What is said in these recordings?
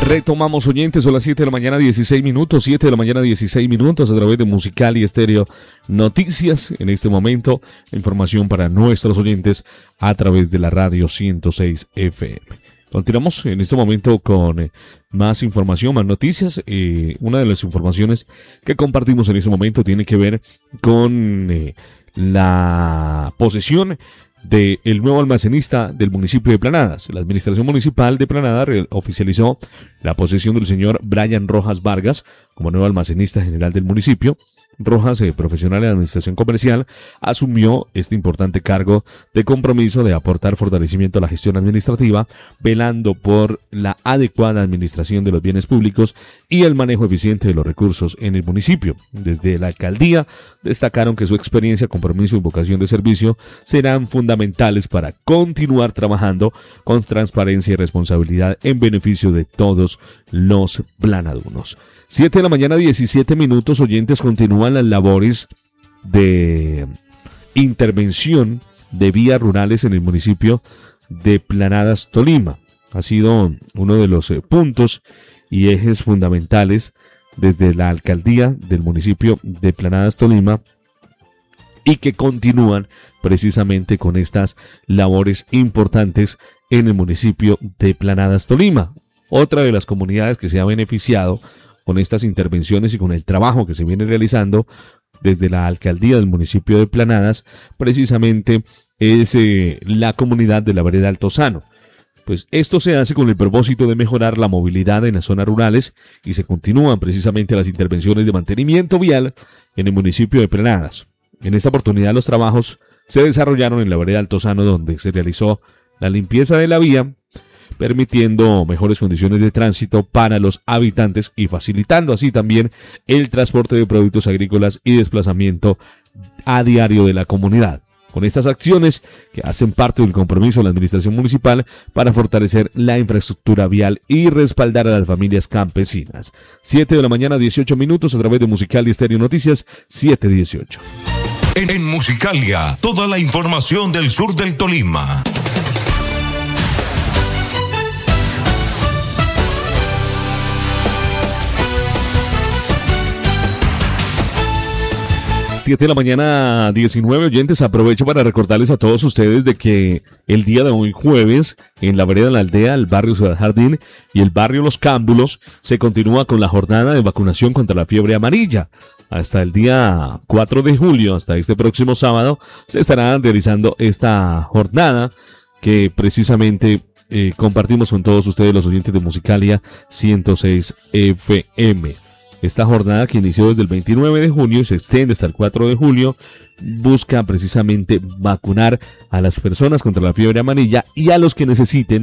Retomamos, oyentes, son las 7 de la mañana 16 minutos, 7 de la mañana 16 minutos a través de Musicalia Estéreo Noticias. En este momento, información para nuestros oyentes a través de la radio 106 FM. Continuamos en este momento con más información, más noticias. Una de las informaciones que compartimos en este momento tiene que ver con la posesión del nuevo almacenista del municipio de Planadas. La administración municipal de Planadas oficializó la posesión del señor Brian Rojas Vargas como nuevo almacenista general del municipio. Rojas, profesional en administración comercial, asumió este importante cargo de compromiso de aportar fortalecimiento a la gestión administrativa, velando por la adecuada administración de los bienes públicos y el manejo eficiente de los recursos en el municipio. Desde la alcaldía destacaron que su experiencia, compromiso y vocación de servicio serán fundamentales para continuar trabajando con transparencia y responsabilidad en beneficio de todos los planadunos. 7 de la mañana 17 minutos, oyentes, continúan las labores de intervención de vías rurales en el municipio de Planadas, Tolima. Ha sido uno de los puntos y ejes fundamentales desde la alcaldía del municipio de Planadas, Tolima, y que continúan precisamente con estas labores importantes en el municipio de Planadas, Tolima. Otra de las comunidades que se ha beneficiado con estas intervenciones y con el trabajo que se viene realizando desde la alcaldía del municipio de Planadas, precisamente es la comunidad de la vereda Altozano. Pues esto se hace con el propósito de mejorar la movilidad en las zonas rurales y se continúan precisamente las intervenciones de mantenimiento vial en el municipio de Planadas. En esta oportunidad los trabajos se desarrollaron en la vereda Altozano, donde se realizó la limpieza de la vía, permitiendo mejores condiciones de tránsito para los habitantes y facilitando así también el transporte de productos agrícolas y desplazamiento a diario de la comunidad. Con estas acciones que hacen parte del compromiso de la administración municipal para fortalecer la infraestructura vial y respaldar a las familias campesinas. 7 de la mañana 18 minutos a través de Musicalia Estéreo Noticias 7:18. En Musicalia, toda la información del sur del Tolima. 7 de la mañana 19, oyentes, aprovecho para recordarles a todos ustedes de que el día de hoy jueves, en la vereda La Aldea, el barrio Ciudad Jardín y el barrio Los Cámbulos, se continúa con la jornada de vacunación contra la fiebre amarilla. Hasta el día 4 de julio, hasta este próximo sábado, se estará realizando esta jornada que precisamente compartimos con todos ustedes, los oyentes de Musicalia 106 FM. Esta jornada, que inició desde el 29 de junio y se extiende hasta el 4 de julio, busca precisamente vacunar a las personas contra la fiebre amarilla y a los que necesiten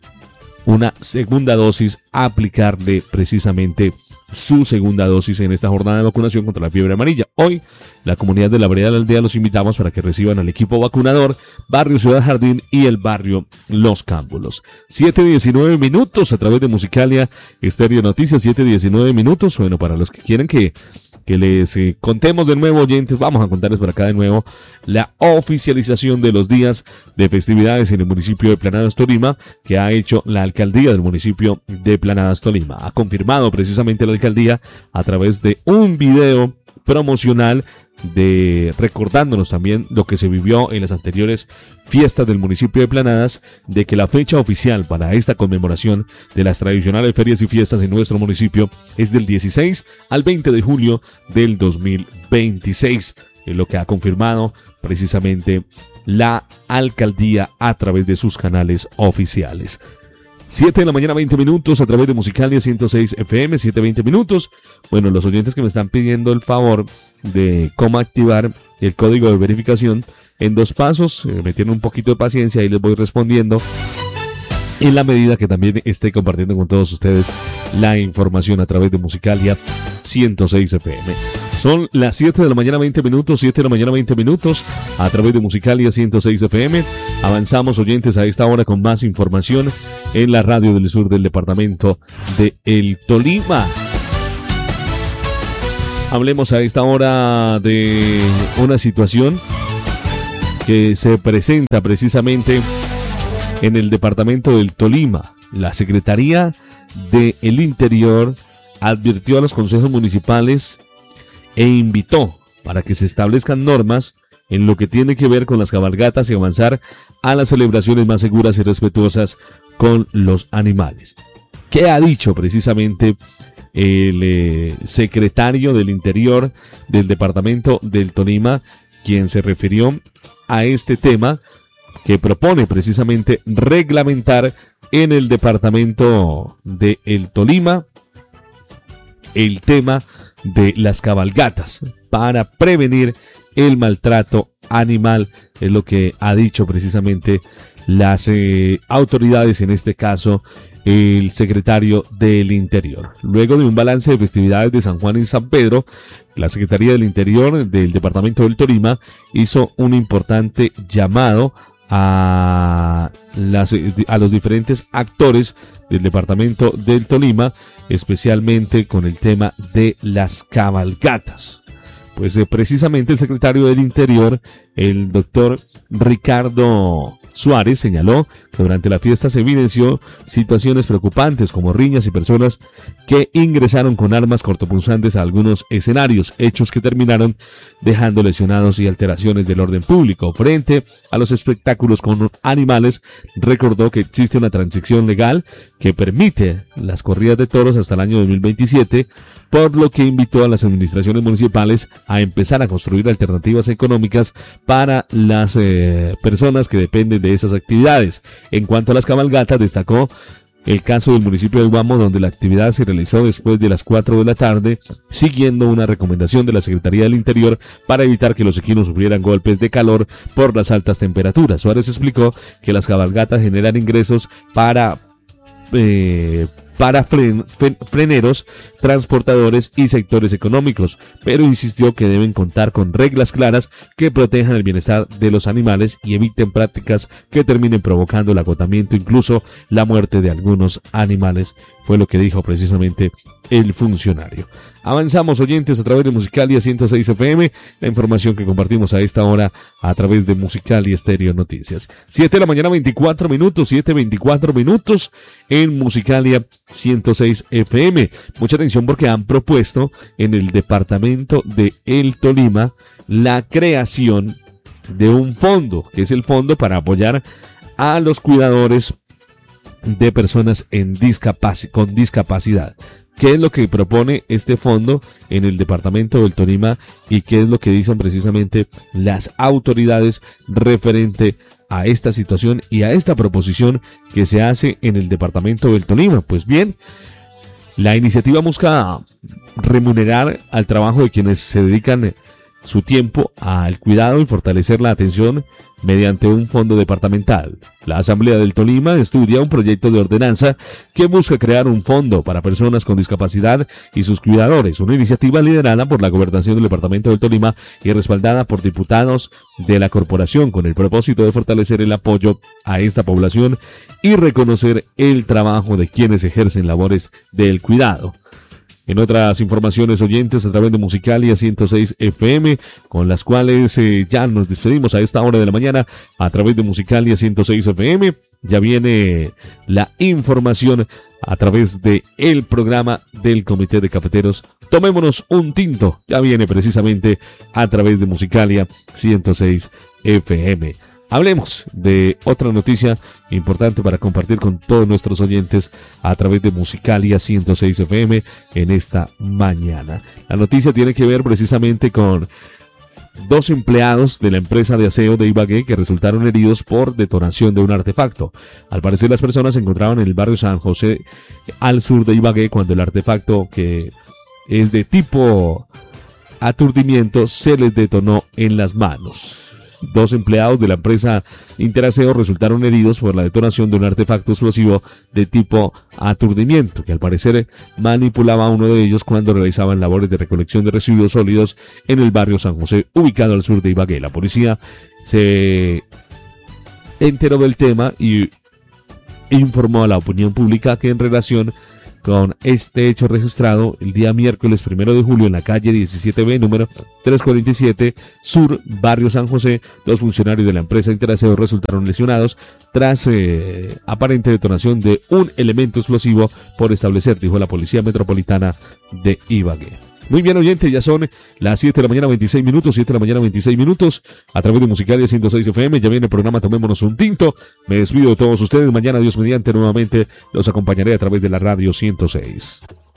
una segunda dosis, aplicarle precisamente su segunda dosis en esta jornada de vacunación contra la fiebre amarilla. Hoy, la comunidad de la vereda de la Aldea los invitamos para que reciban al equipo vacunador Barrio Ciudad Jardín y el barrio Los Cámbulos. 7:19 minutos a través de Musicalia Estéreo Noticias, 7:19 minutos. Bueno, para los que quieren que les contemos de nuevo, oyentes, vamos a contarles por acá de nuevo la oficialización de los días de festividades en el municipio de Planadas, Tolima, que ha hecho la alcaldía del municipio de Planadas, Tolima. Ha confirmado precisamente la alcaldía a través de un video promocional recordándonos también lo que se vivió en las anteriores fiestas del municipio de Planadas, de que la fecha oficial para esta conmemoración de las tradicionales ferias y fiestas en nuestro municipio es del 16 al 20 de julio del 2026, es lo que ha confirmado precisamente la alcaldía a través de sus canales oficiales. 7 de la mañana 20 minutos a través de Musicalia 106 FM, 7:20 minutos. Bueno, los oyentes que me están pidiendo el favor de cómo activar el código de verificación en 2 pasos, me tienen un poquito de paciencia y les voy respondiendo en la medida que también esté compartiendo con todos ustedes la información a través de Musicalia 106 FM. Son las 7 de la mañana 20 minutos, 7 de la mañana 20 minutos a través de Musicalia 106 FM. Avanzamos, oyentes, a esta hora con más información en la radio del sur del departamento de El Tolima. Hablemos a esta hora de una situación que se presenta precisamente en el departamento del Tolima. La Secretaría del Interior advirtió a los consejos municipales e invitó para que se establezcan normas en lo que tiene que ver con las cabalgatas y avanzar a las celebraciones más seguras y respetuosas con los animales. ¿Qué ha dicho precisamente el secretario del Interior del departamento del Tolima, quien se refirió a este tema que propone precisamente reglamentar en el departamento del Tolima el tema de las cabalgatas para prevenir el maltrato animal? Es lo que ha dicho precisamente las autoridades, en este caso el secretario del Interior. Luego de un balance de festividades de San Juan y San Pedro, la Secretaría del Interior del departamento del Tolima hizo un importante llamado a los diferentes actores del departamento del Tolima, especialmente con el tema de las cabalgatas. Pues precisamente el secretario del Interior, el doctor Ricardo Suárez, señaló que durante la fiesta se evidenció situaciones preocupantes como riñas y personas que ingresaron con armas cortopunzantes a algunos escenarios, hechos que terminaron dejando lesionados y alteraciones del orden público. Frente a los espectáculos con animales, recordó que existe una transición legal que permite las corridas de toros hasta el año 2027, por lo que invitó a las administraciones municipales a empezar a construir alternativas económicas para las personas que dependen de esas actividades. En cuanto a las cabalgatas, destacó el caso del municipio de Guamo, donde la actividad se realizó después de las 4 de la tarde, siguiendo una recomendación de la Secretaría del Interior para evitar que los equinos sufrieran golpes de calor por las altas temperaturas. Suárez explicó que las cabalgatas generan ingresos para freneros, transportadores y sectores económicos, pero insistió que deben contar con reglas claras que protejan el bienestar de los animales y eviten prácticas que terminen provocando el agotamiento, incluso la muerte de algunos animales, fue lo que dijo precisamente el funcionario. Avanzamos, oyentes, a través de Musicalia 106 FM, la información que compartimos a esta hora a través de Musicalia Estéreo Noticias. 7 de la mañana, 24 minutos, 7:24 minutos en Musicalia 106 FM. Mucha atención porque han propuesto en el departamento de El Tolima la creación de un fondo, que es el fondo para apoyar a los cuidadores de personas con discapacidad. ¿Qué es lo que propone este fondo en el departamento del Tolima y qué es lo que dicen precisamente las autoridades referente a esta situación y a esta proposición que se hace en el departamento del Tolima? Pues bien, la iniciativa busca remunerar al trabajo de quienes se dedican su tiempo al cuidado y fortalecer la atención mediante un fondo departamental. La Asamblea del Tolima estudia un proyecto de ordenanza que busca crear un fondo para personas con discapacidad y sus cuidadores, una iniciativa liderada por la Gobernación del Departamento del Tolima y respaldada por diputados de la corporación con el propósito de fortalecer el apoyo a esta población y reconocer el trabajo de quienes ejercen labores del cuidado. En otras informaciones, oyentes, a través de Musicalia 106 FM, con las cuales ya nos despedimos a esta hora de la mañana, a través de Musicalia 106 FM, ya viene la información a través de el programa del Comité de Cafeteros Tomémonos un Tinto, ya viene precisamente a través de Musicalia 106 FM. Hablemos de otra noticia importante para compartir con todos nuestros oyentes a través de Musicalia 106 FM en esta mañana. La noticia tiene que ver precisamente con 2 empleados de la empresa de aseo de Ibagué que resultaron heridos por detonación de un artefacto. Al parecer, las personas se encontraban en el barrio San José, al sur de Ibagué, cuando el artefacto, que es de tipo aturdimiento, se les detonó en las manos. 2 empleados de la empresa Interaseo resultaron heridos por la detonación de un artefacto explosivo de tipo aturdimiento, que al parecer manipulaba a uno de ellos cuando realizaban labores de recolección de residuos sólidos en el barrio San José, ubicado al sur de Ibagué. La policía se enteró del tema y informó a la opinión pública que en relación con este hecho registrado el día miércoles 1 de julio en la calle 17B, número 347 Sur, barrio San José. 2 funcionarios de la empresa Interaseo resultaron lesionados tras aparente detonación de un elemento explosivo por establecer, dijo la Policía Metropolitana de Ibagué. Muy bien, oyente, ya son las 7 de la mañana 26 minutos, 7 de la mañana 26 minutos, a través de Musicalia 106 FM. Ya viene el programa Tomémonos un Tinto. Me despido de todos ustedes. Mañana, Dios mediante, nuevamente los acompañaré a través de la radio 106.